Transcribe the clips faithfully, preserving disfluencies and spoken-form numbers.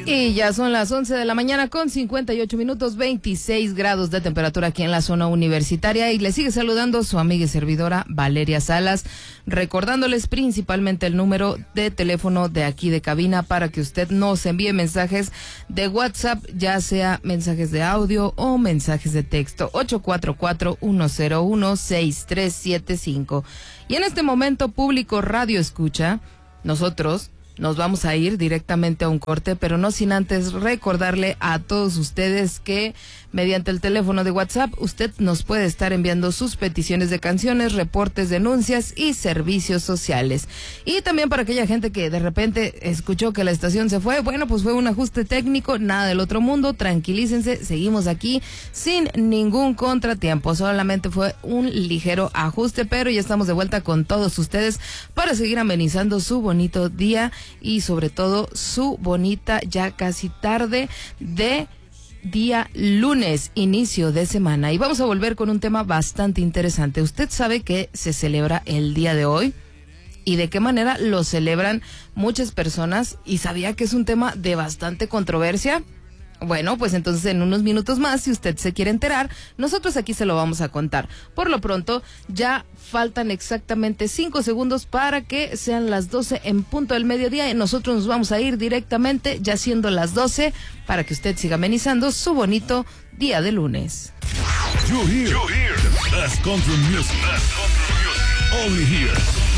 Y ya son las once de la mañana con cincuenta y ocho minutos, veintiséis grados de temperatura aquí en la zona universitaria, y le sigue saludando su amiga y servidora Valeria Salas, recordándoles principalmente el número de teléfono de aquí de cabina para que usted nos envíe mensajes de WhatsApp, ya sea mensajes de audio o mensajes de texto. Ocho cuatro cuatro, uno cero uno, seis tres siete cinco. Y en este momento, público radio escucha, nosotros nos vamos a ir directamente a un corte, pero no sin antes recordarle a todos ustedes que mediante el teléfono de WhatsApp usted nos puede estar enviando sus peticiones de canciones, reportes, denuncias y servicios sociales. Y también para aquella gente que de repente escuchó que la estación se fue, bueno, pues fue un ajuste técnico, nada del otro mundo, tranquilícense, seguimos aquí sin ningún contratiempo, solamente fue un ligero ajuste, pero ya estamos de vuelta con todos ustedes para seguir amenizando su bonito día y sobre todo su bonita ya casi tarde de día lunes, inicio de semana. Y vamos a volver con un tema bastante interesante. ¿Usted sabe que se celebra el día de hoy? ¿Y de qué manera lo celebran muchas personas? ¿Y sabía que es un tema de bastante controversia? Bueno, pues entonces en unos minutos más, si usted se quiere enterar, nosotros aquí se lo vamos a contar. Por lo pronto, ya faltan exactamente cinco segundos para que sean las doce en punto del mediodía, y nosotros nos vamos a ir directamente, ya siendo las doce, para que usted siga amenizando su bonito día de lunes. You hear, you hear the best country music. Best country music. Only here.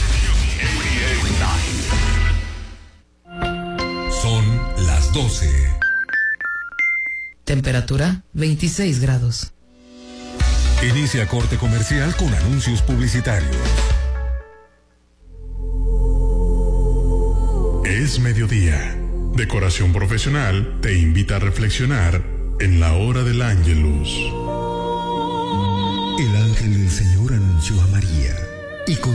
ochenta y nueve. Son las doce. Temperatura veintiséis grados. Inicia corte comercial con anuncios publicitarios. Es mediodía. Decoración Profesional te invita a reflexionar en la hora del Ángelus. El ángel del Señor anunció a María y con